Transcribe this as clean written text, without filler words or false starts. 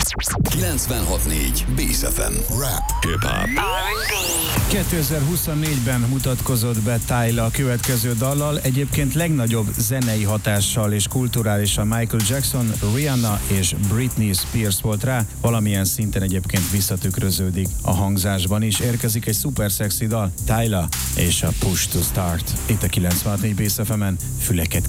96.4 Bész FM. Rap, hip-hop. 2024-ben mutatkozott be Tyla a következő dallal, egyébként legnagyobb zenei hatással és kulturálisan Michael Jackson, Rihanna és Britney Spears volt rá, valamilyen szinten egyébként visszatükröződik a hangzásban is. Érkezik egy szuper szexi dal, Tyla és a Push to Start. Itt a 96.4 Bész FM-en, füleket